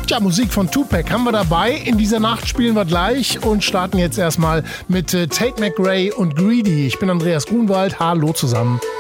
Tja, Musik von Tupac haben wir dabei. In dieser Nacht spielen wir gleich und starten jetzt erstmal mit Tate McRae und Greedy. Ich bin Andreas Grunwald. Hallo zusammen.